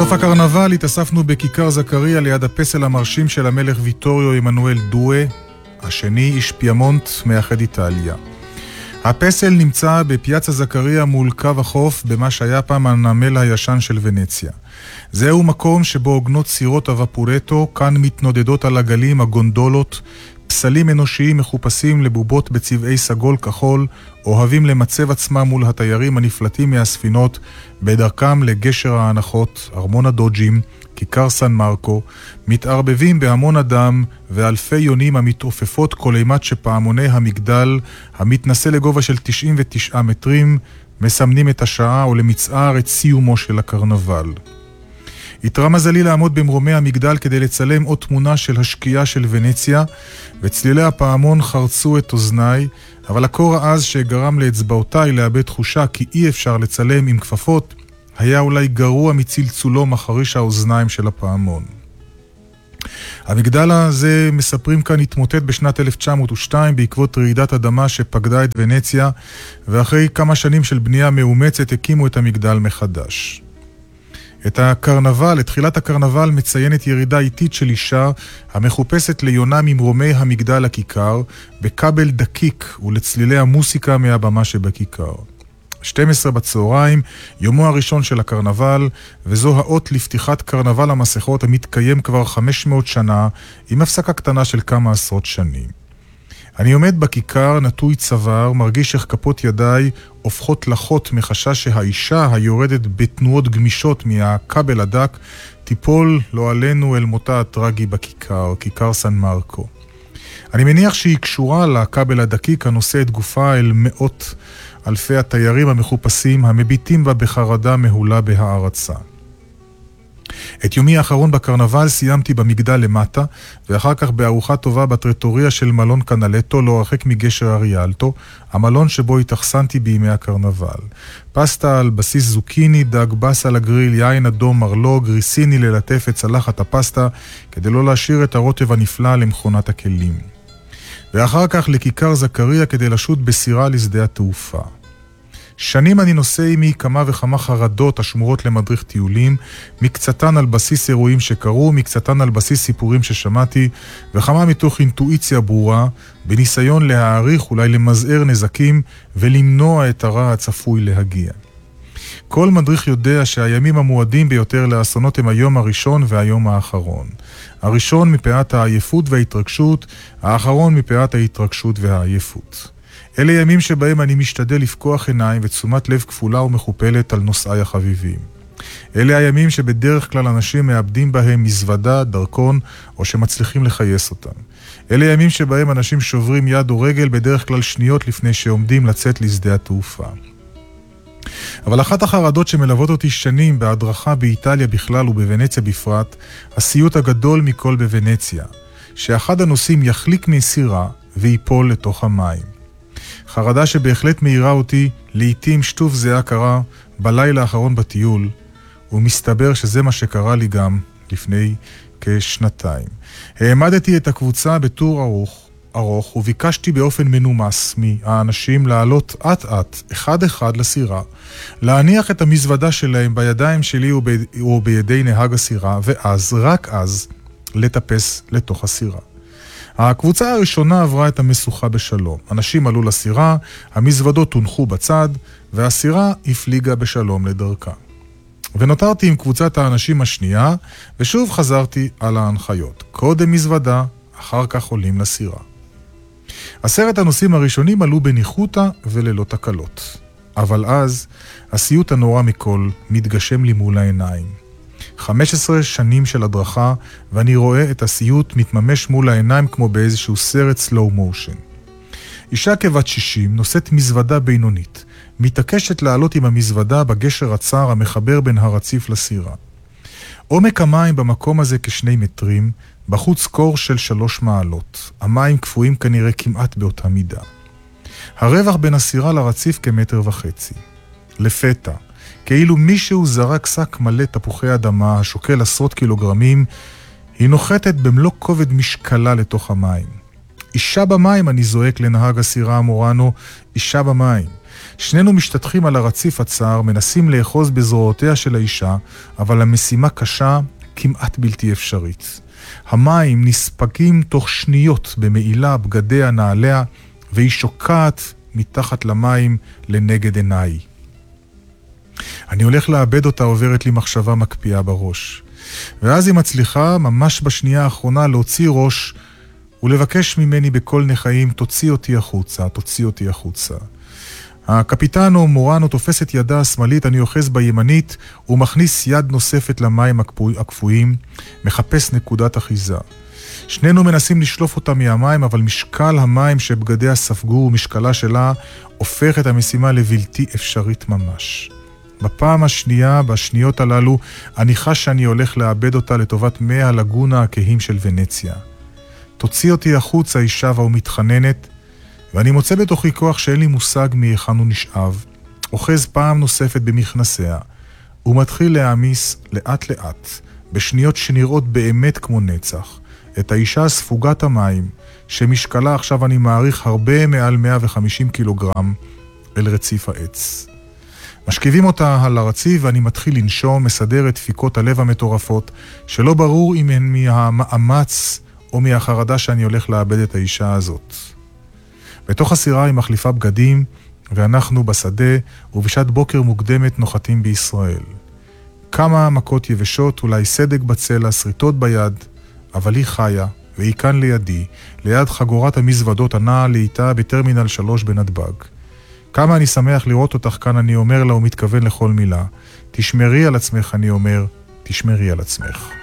בסוף הקרנבל התאספנו בכיכר זכריה ליד הפסל המרשים של המלך ויטוריו עמנואל דואה, השני איש פיאמונט מאחד איטליה. הפסל נמצא בפיאצה זכריה מול קו החוף במה שהיה פעם הנמל הישן של ונציה. זהו מקום שבו עוגנות סירות הוואפורטו, כאן מתנודדות על הגלים הגונדולות, פסלים אנושיים מחופשים לבובות בצבעי סגול כחול, אוהבים למצב עצמם מול התיירים הנפלטים מהספינות בדרכם לגשר ההנחות, ארמון הדוג'ים, כיכר סן מרקו, מתערבבים בהמון אדם ואלפי יונים המתעופפות כל אימת שפעמוני המגדל, המתנסה לגובה של 99 מטרים, מסמנים את השעה או למצער את סיומו של הקרנבל. התראה מזלי לעמוד במרומי המגדל כדי לצלם עוד תמונה של השקיעה של ונציה, וצלילי הפעמון חרצו את אוזניי, אבל הקור העז שגרם לאצבעותיי לאבד תחושה כי אי אפשר לצלם עם כפפות, היה אולי גרוע מצלצולו מחריש האוזניים של הפעמון. המגדל הזה, מספרים כאן, התמוטט בשנת 1902 בעקבות רעידת אדמה שפקדה את ונציה, ואחרי כמה שנים של בנייה מאומצת הקימו את המגדל מחדש. את תחילת הקרנבל מציינת ירידה איטית של אישה המחופשת ליונה ממרומי המגדל לכיכר, בכבל דקיק ולצלילי המוסיקה מהבמה שבכיכר. 12 בצהריים, יומו הראשון של הקרנבל, וזו האות לפתיחת קרנבל המסכות המתקיים כבר 500 שנה, עם הפסקה קטנה של כמה עשרות שנים. אני עומד בכיכר, נטוי צוואר, מרגיש איך כפות ידיי הופכות לחות מחשש שהאישה היורדת בתנועות גמישות מהכבל הדק תיפול לא עלינו אל מותה הטרגי בכיכר, כיכר סן מרקו. אני מניח שהיא קשורה לכבל הדקיק הנושא את גופה אל מאות אלפי התיירים המחופשים המביטים בה בחרדה מהולה בהערצה. את יומי האחרון בקרנבל סיימתי במגדל למטה, ואחר כך בארוחה טובה בטרטוריה של מלון קנלטו, לא רחק מגשר אריאלטו, המלון שבו התאכסנתי בימי הקרנבל. פסטה על בסיס זוקיני, דג בס על הגריל, יין אדום מרלוג, ריסיני ללטף את צלחת הפסטה, כדי לא להשאיר את הרוטב הנפלא למכונת הכלים. ואחר כך לכיכר זכריה כדי לשוט בסירה לשדה התעופה. שנים אני נושא עמי כמה וכמה חרדות השמורות למדריך טיולים, מקצתן על בסיס אירועים שקרו, מקצתן על בסיס סיפורים ששמעתי, וכמה מתוך אינטואיציה ברורה, בניסיון להעריך, אולי למזער נזקים, ולמנוע את הרע הצפוי להגיע. כל מדריך יודע שהימים המועדים ביותר לאסונות הם היום הראשון והיום האחרון. הראשון מפאת העייפות וההתרגשות, האחרון מפאת ההתרגשות והעייפות. אלה ימים שבהם אני משתדל לפקוח עיניים ותשומת לב כפולה ומכופלת על נושאי החביבים. אלה הימים שבדרך כלל אנשים מאבדים בהם מזוודה, דרכון, או שמצליחים לחייס אותם. אלה ימים שבהם אנשים שוברים יד או רגל בדרך כלל שניות לפני שעומדים לצאת לשדה התעופה. אבל אחת החרדות שמלוות אותי שנים בהדרכה באיטליה בכלל ובוונציה בפרט, הסיוט הגדול מכל בוונציה, שאחד הנוסעים יחליק מסירה ויפול לתוך המים. חרדה שבהחלט מהירה אותי, לעתים שטוף זהה קרה בלילה האחרון בטיול, ומסתבר שזה מה שקרה לי גם לפני כשנתיים. העמדתי את הקבוצה בטור ארוך וביקשתי באופן מנומס מהאנשים לעלות אחד אחד לסירה, להניח את המזוודה שלהם בידיים שלי או בידי נהג הסירה, ואז, רק אז, לטפס לתוך הסירה. הקבוצה הראשונה עברה את המשוכה בשלום. אנשים עלו לסירה, המזוודות הונחו בצד, והסירה הפליגה בשלום לדרכה. ונותרתי עם קבוצת האנשים השנייה, ושוב חזרתי על ההנחיות. קודם מזוודה, אחר כך עולים לסירה. 10 הנוסעים הראשונים עלו בניחותא וללא תקלות. אבל אז, הסיוט הנורא מכל מתגשם לי מול העיניים. 15 שנים של הדרכה, ואני רואה את הסיוט מתממש מול העיניים כמו באיזשהו סרט סלואו מושן. אישה כבת 60 נושאת מזוודה בינונית, מתעקשת לעלות עם המזוודה בגשר הצר המחבר בין הרציף לסירה. עומק המים במקום הזה כ2 מטרים, בחוץ קור של 3 מעלות. המים קפואים כנראה כמעט באותה מידה. הרווח בין הסירה לרציף כ1.5 מטר. לפתע, כאילו מישהו זרק שק מלא תפוחי אדמה השוקל עשרות קילוגרמים, היא נוחתת במלוא כובד משקלה לתוך המים. אישה במים, אני זועק לנהג הסירה המורנו, אישה במים. שנינו משתתחים על הרציף הצר, מנסים לאחוז בזרועותיה של האישה, אבל המשימה קשה, כמעט בלתי אפשרית. המים נספגים תוך שניות במעילה, בגדיה, נעליה, והיא שוקעת מתחת למים לנגד עיניי. אני הולך לאבד אותה, עוברת לי מחשבה מקפיאה בראש. ואז היא מצליחה, ממש בשנייה האחרונה, להוציא ראש ולבקש ממני בכל נחיים, תוציא אותי החוצה, תוציא אותי החוצה. הקפיטן מורנו תופס את ידה השמאלית, אני אוחז בימנית, ומכניס יד נוספת למים הקפואים, מחפש נקודת אחיזה. שנינו מנסים לשלוף אותה מהמים, אבל משקל המים שבגדיה ספגו ומשקלה שלה הופך את המשימה לבלתי אפשרית ממש. בפעם השנייה, בשניות הללו, אני חש שאני הולך לאבד אותה לטובת מי הלגונה הכהים של ונציה. תוציא אותי החוצה, היא שבה ומתחננת, ואני מוצא בתוכי כוח שאין לי מושג מהיכן הוא נשאב, אוחז פעם נוספת במכנסיה, ומתחיל להעמיס לאט לאט, בשניות שנראות באמת כמו נצח, את האישה ספוגת המים, שמשקלה עכשיו אני מעריך הרבה מעל 150 קילוגרם, אל רציף העץ. משכיבים אותה על הרציף ואני מתחיל לנשום, מסדר את דפיקות הלב המטורפות, שלא ברור אם הן מהמאמץ או מהחרדה שאני הולך לאבד את האישה הזאת. בתוך הסירה היא מחליפה בגדים, ואנחנו בשדה ובשעת בוקר מוקדמת נוחתים בישראל. כמה מכות יבשות, אולי סדק בצלע, שריטות ביד, אבל היא חיה, והיא כאן לידי, ליד חגורת המזוודות הנעה לאיתה בטרמינל 3 בנתב"ג. כמה אני שמח לראות אותך כאן, אני אומר לה ומתכוון לכל מילה. תשמרי על עצמך, אני אומר, תשמרי על עצמך.